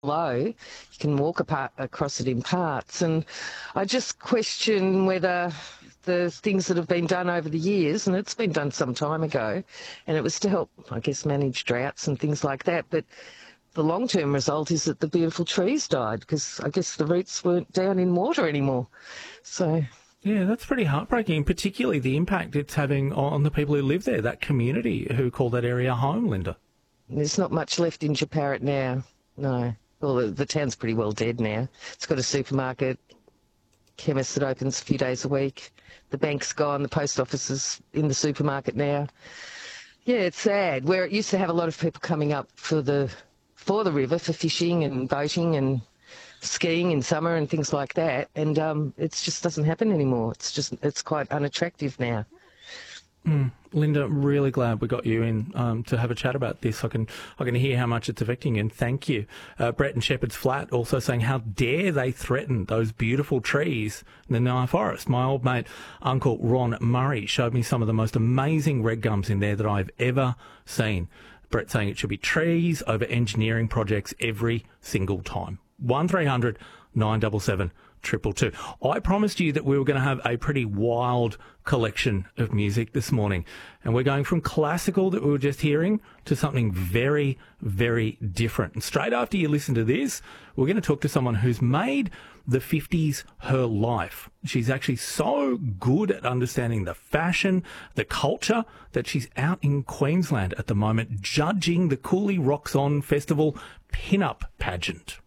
low. You can walk apart across it in parts. And I just question whether the things that have been done over the years, and it's been done some time ago, and it was to help, I guess, manage droughts and things like that. But the long-term result is that the beautiful trees died because I guess the roots weren't down in water anymore. So Yeah, that's pretty heartbreaking, particularly the impact it's having on the people who live there, that community who call that area home, Linda. there's not much left in Japarut now, no. Well, the town's pretty well dead now. It's got a supermarket, chemist that opens a few days a week. The bank's gone, the post office is in the supermarket now. Yeah, it's sad. Where it used to have a lot of people coming up for the river for fishing and boating and skiing in summer and things like that, and it just doesn't happen anymore. It's quite unattractive now. Linda, really glad we got you in to have a chat about this. I can hear how much it's affecting you, and thank you. Brett in Shepherd's Flat also saying, how dare they threaten those beautiful trees in the Nile Forest. My old mate, Uncle Ron Murray, showed me some of the most amazing red gums in there that I've ever seen. Brett saying it should be trees over engineering projects every single time. 1300 977 222. I promised you that we were going to have a pretty wild collection of music this morning, and we're going from classical that we were just hearing to something very, very different. And straight after you listen to this, we're going to talk to someone who's made the 50s her life. She's actually so good at understanding the fashion, the culture, that she's out in Queensland at the moment judging the Cooley Rocks On Festival pin-up pageant.